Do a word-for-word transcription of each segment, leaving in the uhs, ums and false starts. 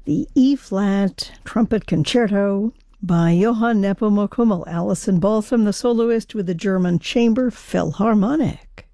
the E-flat Trumpet Concerto by Johann Nepomuk Hummel, Alison Balsam, the soloist with the German Chamber Philharmonic.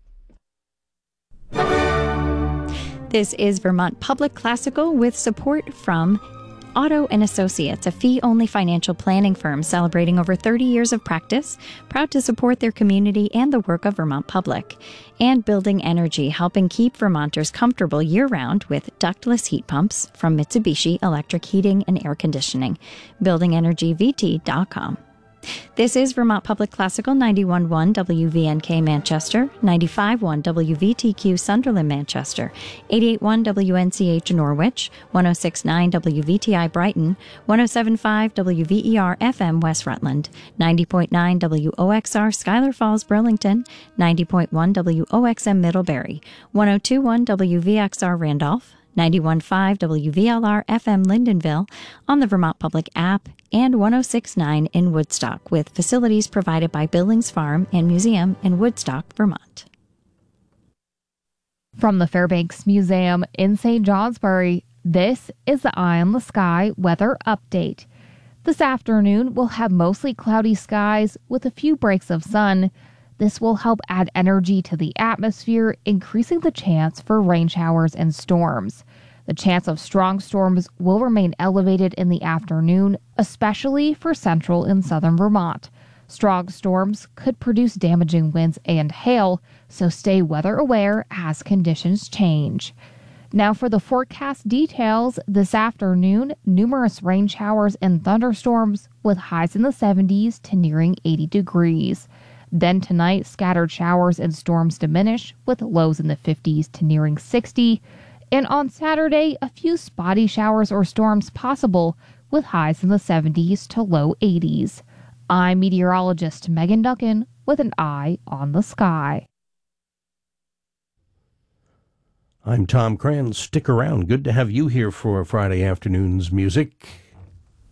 This is Vermont Public Classical with support from Otto and Associates, a fee-only financial planning firm celebrating over thirty years of practice, proud to support their community and the work of Vermont Public. And Building Energy, helping keep Vermonters comfortable year-round with ductless heat pumps from Mitsubishi Electric Heating and Air Conditioning. building energy v t dot com. This is Vermont Public Classical, ninety-one point one W V N K Manchester, ninety-five point one W V T Q Sunderland Manchester, eighty-eight point one W N C H Norwich, one oh six point nine W V T I Brighton, one oh seven point five W V E R F M West Rutland, ninety point nine W O X R Schuyler Falls Burlington, ninety point one W O X M Middlebury, one oh two point one W V X R Randolph, ninety-one point five W V L R F M Lyndonville, on the Vermont Public app, and one oh six point nine in Woodstock, with facilities provided by Billings Farm and Museum in Woodstock, Vermont. From the Fairbanks Museum in Saint Johnsbury, this is the Eye on the Sky weather update. This afternoon, we'll have mostly cloudy skies with a few breaks of sun. This will help add energy to the atmosphere, increasing the chance for rain showers and storms. The chance of strong storms will remain elevated in the afternoon, especially for central and southern Vermont. Strong storms could produce damaging winds and hail, so stay weather aware as conditions change. Now for the forecast details, this afternoon, numerous rain showers and thunderstorms with highs in the seventies to nearing eighty degrees. Then tonight, scattered showers and storms diminish with lows in the fifties to nearing sixty. And on Saturday, a few spotty showers or storms possible with highs in the seventies to low eighties. I'm meteorologist Megan Duncan with an eye on the sky. I'm Tom Cran. Stick around. Good to have you here for Friday afternoon's music.